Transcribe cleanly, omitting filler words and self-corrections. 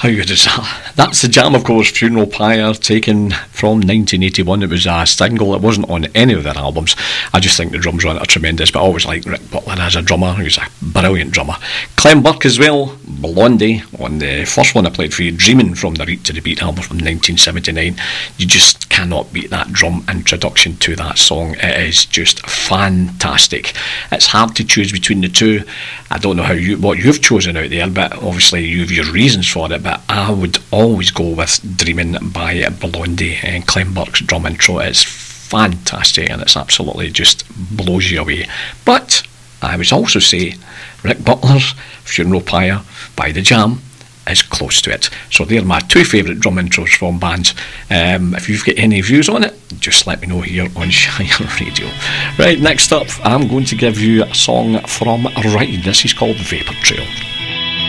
How good is that? That's The Jam, of course, Funeral Pyre, taken from 1981. It was a single. It wasn't on any of their albums. I just think the drums on it are tremendous, but I always liked Rick Butler as a drummer. He was a brilliant drummer. Clem Burke as well, Blondie, on the first one I played for you, Dreaming, from the Read to the Beat album from 1979. You just cannot beat that drum introduction to that song. It is just fantastic. It's hard to choose between the two. I don't know what you've chosen out there, but obviously you have your reasons for it, but I would always go with Dreaming by Blondie, and Clem Burke's drum intro is fantastic and it's absolutely just blows you away. But I would also say Rick Butler's Funeral Pyre by The Jam is close to it. So they're my two favourite drum intros from bands. If you've got any views on it, just let me know here on Shire Radio. Right, next up, I'm going to give you a song from Ride. This is called Vapour Trail.